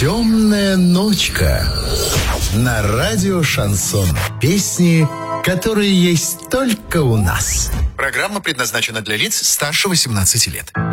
Темная ночка на радио Шансон. Песни, которые есть только у нас. Программа предназначена для лиц старше 18 лет.